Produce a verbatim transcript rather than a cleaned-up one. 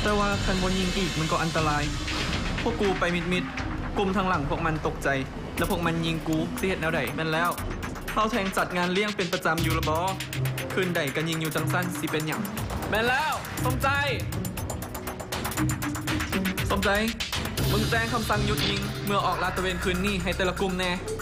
แต่ว่าคันบนยิงอีกมันก็อันตรายพวกกูไปมิดมิดกลุ่มทางหลังพวกมันตกใจแล้วพวกมันยิงกูสิเฮ็ดแนวใดแม่นแล้วเฮาแทงจัดงานเลี้ยงเป็นประจำอยู่ละบ่คืนใดกันยิงอยู่จังสั้นสิเป็นหยังแม่นแล้วสมใจสมใจมึงแจ้งคำสั่งหยุดยิงเมื่อออกลาดตระเวนคืนนี้ให้แต่ละกลุ่มแน่